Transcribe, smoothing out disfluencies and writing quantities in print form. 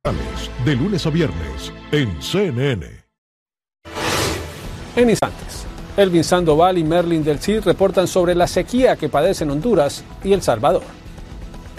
De lunes a viernes en CNN. En instantes, Elvin Sandoval y Merlin del Cid reportan sobre la sequía que padecen Honduras y El Salvador.